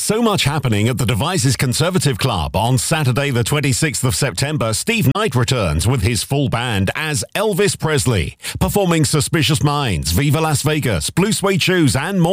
so much happening at the Devizes Conservative Club. On Saturday, the 26th of September, Steve Knight returns with his full band as Elvis Presley, performing Suspicious Minds, Viva Las Vegas, Blue Suede Shoes, and more.